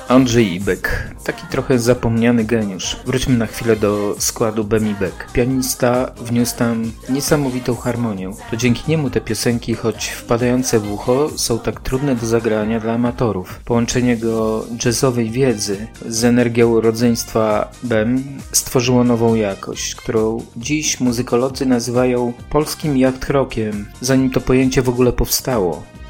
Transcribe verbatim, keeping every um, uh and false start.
Andrzej Ibek, taki trochę zapomniany geniusz. Wróćmy na chwilę do składu Bem Ibek. Pianista wniósł tam niesamowitą harmonię. To dzięki niemu te piosenki, choć wpadające w ucho, są tak trudne do zagrania dla amatorów. Połączenie go jazzowej wiedzy z energią rodzeństwa Bem stworzyło nową jakość, którą dziś muzykolodzy nazywają polskim yacht rockiem, zanim to pojęcie w ogóle powstało.